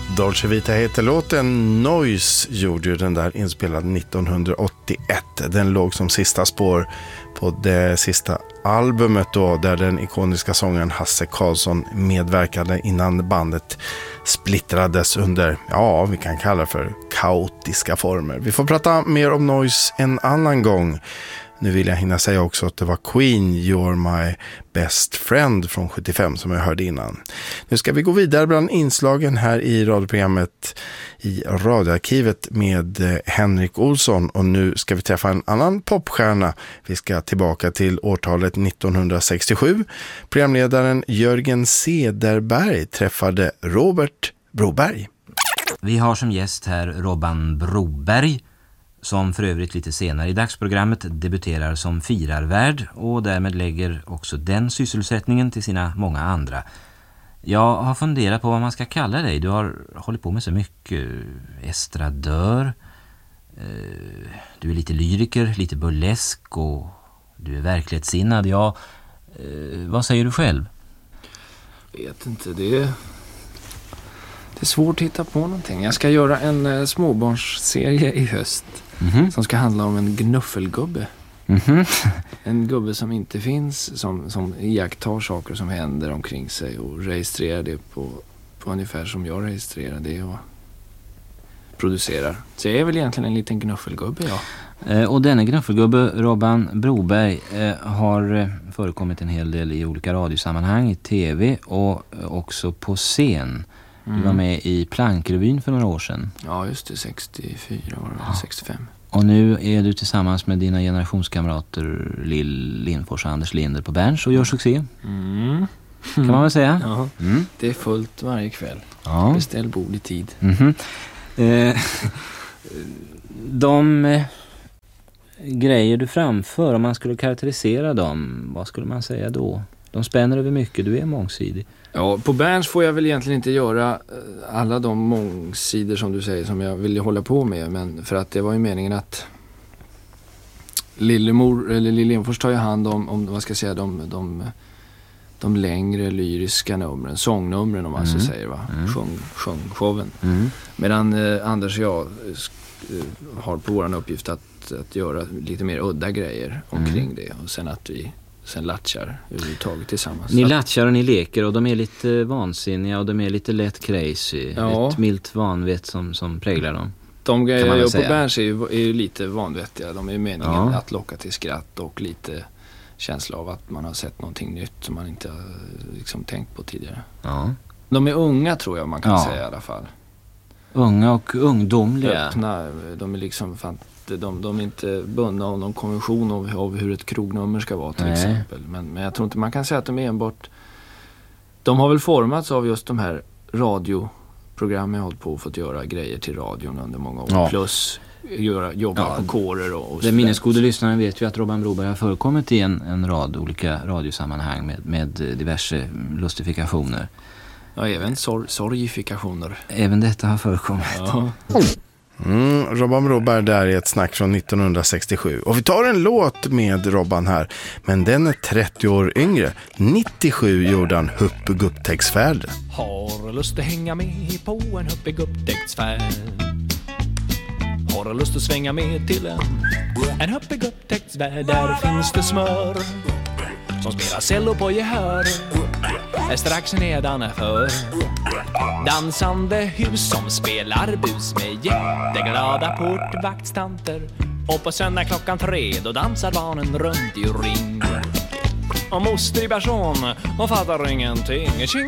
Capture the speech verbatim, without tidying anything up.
Dolce Vita heter låten. Noise gjorde ju den där inspelad nittonhundraåttioett. Den låg som sista spår på det sista albumet då, där den ikoniska sångaren Hasse Karlsson medverkade innan bandet splittrades under, ja, vi kan kalla det för kaotiska former. Vi får prata mer om Noise en annan gång. Nu vill jag hinna säga också att det var Queen, You're My Best Friend från sjuttiofem som jag hörde innan. Nu ska vi gå vidare bland inslagen här i radioprogrammet i radioarkivet med Henrik Olsson. Och nu ska vi träffa en annan popstjärna. Vi ska tillbaka till årtalet nittonhundrasextiosju. Programledaren Jörgen Cederberg träffade Robert Broberg. Vi har som gäst här Robban Broberg, som för övrigt lite senare i dagsprogrammet debuterar som firarvärd och därmed lägger också den sysselsättningen till sina många andra. Jag har funderat på vad man ska kalla dig. Du har hållit på med så mycket. Estradör, du är lite lyriker, lite burlesk och du är verklighetssinnad. Ja, vad säger du själv? Vet inte, det är... Det är svårt att hitta på någonting. Jag ska göra en eh, småbarnsserie i höst mm-hmm. som ska handla om en gnuffelgubbe. Mm-hmm. En gubbe som inte finns, som, som iakttar saker som händer omkring sig och registrerar det på, på ungefär som jag registrerar det och producerar. Så jag är väl egentligen en liten gnuffelgubbe, ja. Eh, och denna gnuffelgubbe, Robban Broberg, eh, har eh, förekommit en hel del i olika radiosammanhang, i tv och eh, också på scen. Du var med i Plankrevyn för några år sedan. Ja, just det. sextiofyra var det, ja. sextiofem. Och nu är du tillsammans med dina generationskamrater Lill Lindfors och Anders Linder på Berns och gör succé. Mm. Kan man väl säga? Ja, mm. Det är fullt varje kväll. Ja. Beställ bord i tid. Mm-hmm. Eh, de eh, grejer du framför, om man skulle karaktärisera dem, vad skulle man säga då? De spänner över mycket, du är mångsidig. Ja, på Berns får jag väl egentligen inte göra alla de mångsidor som du säger som jag vill hålla på med, men för att det var ju meningen att Lillemor eller Lill Lindfors tar ju hand om, om vad ska jag säga, de, de, de längre lyriska numren, sångnumren om man mm. så säger, va? Mm. Sjung, sjungshowen. Mm. Medan eh, Anders och jag eh, har på våran uppgift att, att göra lite mer udda grejer omkring mm. det, och sen att vi sen latchar överhuvudtaget tillsammans. Ni latchar och ni leker och de är lite vansinniga och de är lite lätt crazy. Ja. Ett milt vanvett som, som präglar dem. De grejer jag gör på Berns är ju, är ju lite vanvettiga. De är ju meningen ja. att locka till skratt och lite känsla av att man har sett någonting nytt som man inte har liksom tänkt på tidigare. Ja. De är unga, tror jag man kan ja. säga i alla fall. Unga och ungdomliga. Öppna, de är liksom fan, de, de är inte bundna av någon konvention av, av hur ett krognummer ska vara till Nej. exempel. Men, men jag tror inte man kan säga att de är enbart... De har väl formats av just de här radioprogrammen jag har hållit på och fått göra grejer till radion under många år. Ja. Plus göra, jobba ja. på kårer och, och den minnesgode lyssnaren vet ju att Robban Broberg har förekommit i en, en rad olika radiosammanhang med, med diverse lustifikationer. Ja, även sor- sorgifikationer. Även detta har förekommit. Ja. Mm, Robban Broberg där i ett snack från nittonhundrasextiosju. Och vi tar en låt med Robban här, men den är trettio år yngre. nittiosju gjorde han Huppig upptäcktsfärd. Har lust att hänga med på en huppig upptäcktsfärd. Har lust att svänga med till en En huppig upptäcktsvärld. Där finns det smör som spelar cello på gehör. Är strax nedanför dansande hus som spelar bus med jätteglada portvaktstanter. Och på söndag klockan tre då dansar barnen runt i ring. Och moster i person, hon fattar ingenting. Tjing